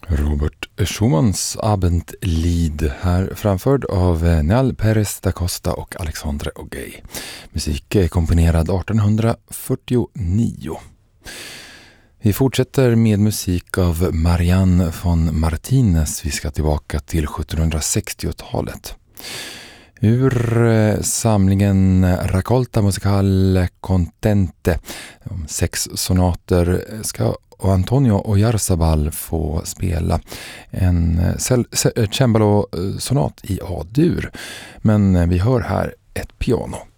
Robert Schumanns Abendlied, här framförd av Nell Perez da Costa och Alexandre Ogay. Musik är komponerad 1849. Vi fortsätter med musik av Marianne von Martinez. Vi ska tillbaka till 1760-talet. Ur samlingen Raccolta Musicale Contente, 6 sonater, ska Antonio Oyarzabal få spela en cembalo-sonat i A-dur. Men vi hör här ett piano.